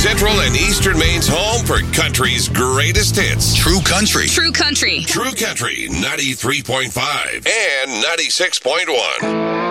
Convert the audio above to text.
Central and Eastern Maine's home for country's greatest hits. True Country. True Country 93.5 and 96.1.